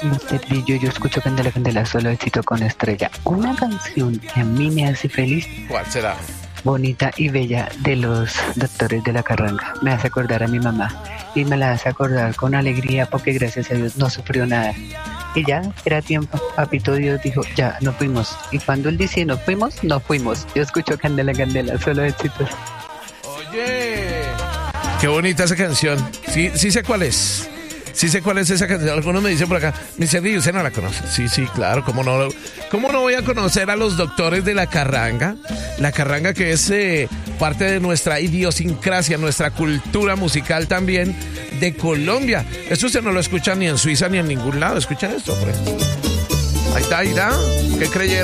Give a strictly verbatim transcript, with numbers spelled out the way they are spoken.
mister Dillo, yo escucho Candela Candela, solo éxito con estrella. Una canción que a mí me hace feliz, ¿Cuál será? bonita y bella, de los Doctores de la Carranga. Me hace acordar a mi mamá y me la hace acordar con alegría porque gracias a Dios no sufrió nada. Y ya era tiempo, papito Dios dijo, ya, nos fuimos. Y cuando él dice, nos fuimos, nos fuimos. Yo escucho Candela Candela, solo éxitos. Oye, qué bonita esa canción. Sí, sí sé cuál es. Sí sé cuál es esa canción. Algunos me dicen por acá, mister D, ¿usted no la conoce? Sí, sí, claro, ¿cómo no? ¿Cómo no voy a conocer a los Doctores de la Carranga? La carranga que es eh, parte de nuestra idiosincrasia, nuestra cultura musical también de Colombia. Esto usted no lo escucha ni en Suiza ni en ningún lado. Escucha esto, por ejemplo. Ahí está, ahí está. ¿Qué creyeron?